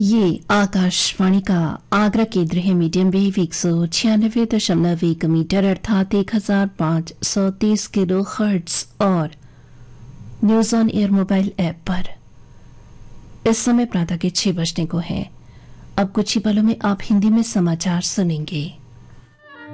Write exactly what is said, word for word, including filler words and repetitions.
ये आकाशवाणी का आगरा केंद्र है। मीडियम वेव एक सौ छियानवे दशमलव एक मीटर अर्थात एक हजार पाँच सौ तीस किलो हर्ट्ज और news on air mobile app पर इस समय प्रातः के छह बजने को है। अब कुछ ही पलों में आप हिंदी में समाचार सुनेंगे।